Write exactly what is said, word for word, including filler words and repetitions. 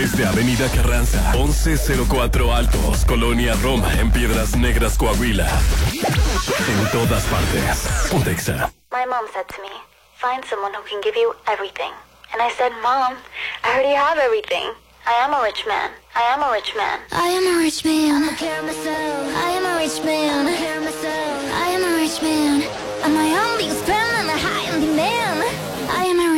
Desde Avenida Carranza, once cero cuatro Altos, Colonia Roma, en Piedras Negras, Coahuila. En todas partes. Pontexa. My mom said to me, find someone who can give you everything. And I said, Mom, I already have everything. I am a rich man. I am a rich man. I am a rich man. I am a